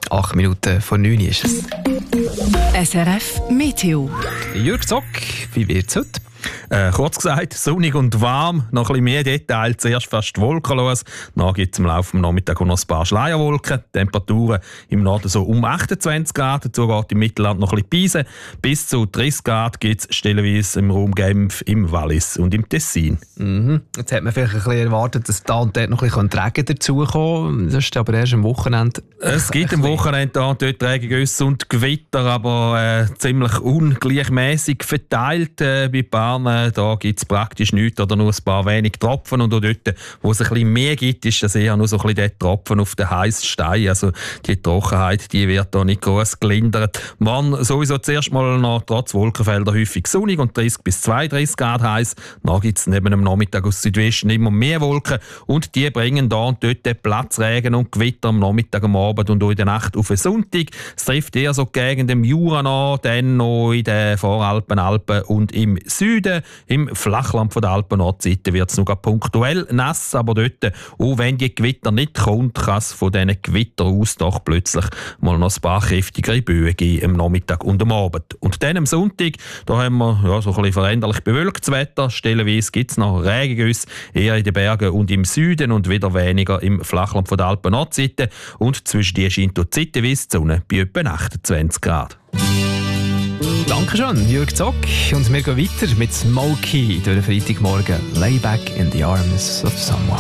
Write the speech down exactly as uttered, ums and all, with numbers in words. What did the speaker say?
Acht Minuten vor neun ist es. S R F Meteo. Jürg Zock, wie wird es heute? Äh, kurz gesagt, sonnig und warm. Noch ein bisschen mehr Details. Zuerst fast wolkenlos. Dann gibt es im Laufe des Nachmittags noch ein paar Schleierwolken. Temperaturen im Norden so um achtundzwanzig Grad. Dazu geht im Mittelland noch ein bisschen Peise. Bis zu dreißig Grad gibt es stellenweise im Raum Genf, im Wallis und im Tessin. Mhm. Jetzt hat man vielleicht ein bisschen erwartet, dass da und dort noch ein bisschen Regen dazukommen. Das ist aber erst am Wochenende. Es gibt am Wochenende da und dort Regengüsse und Gewitter, aber äh, ziemlich ungleichmäßig verteilt äh, bei Bahnen. Da gibt es praktisch nichts oder nur ein paar wenige Tropfen. Und auch dort, wo es ein bisschen mehr gibt, ist das eher nur so ein bisschen der Tropfen auf den heißen Stein. Also die Trockenheit, die wird da nicht groß gelindert. Man sowieso zuerst mal noch trotz Wolkenfelder häufig sonnig und dreißig bis zweiunddreißig Grad heiß. Dann gibt es neben dem Nachmittag aus Südwesten immer mehr Wolken und die bringen da und dort Platzregen und Gewitter am Nachmittag, am Abend und auch in der Nacht auf den Sonntag. Es trifft eher so gegen den Jura an, dann noch in den Voralpen, Alpen und im Süden. Im Flachland von der Alpen-Nordseite wird es noch punktuell nass, aber dort, auch wenn die Gewitter nicht kommt, kann es von diesen Gewittern aus doch plötzlich mal noch ein paar kräftigere Böen geben am Nachmittag und am Abend. Und dann am Sonntag, da haben wir ja, so ein bisschen veränderlich bewölktes Wetter. Stellenweise gibt es noch Regengüsse, eher in den Bergen und im Süden und wieder weniger im Flachland von der Alpen-Nordseite. Und zwischen die scheint auch zeitweise die Sonne bei etwa achtundzwanzig Grad. Dankeschön, Jürg Zock. Und wir gehen weiter mit Smokey durch den Freitagmorgen. Lay back in the arms of someone.